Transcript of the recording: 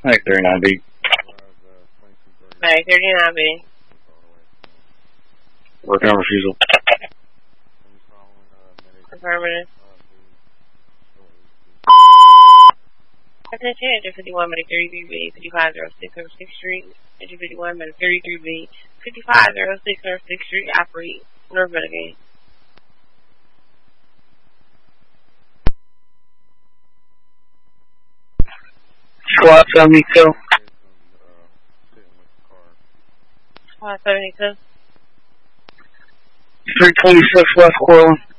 Like 39B. Like 39B. Working on refusal. Affirmative. Attention, 51 minute 33B, 5506 North 6th Street. 51 minute 33B, 5506 North 6th Street. Operate North Renegade. Squad 72. Squad 72. 326 West Cortland.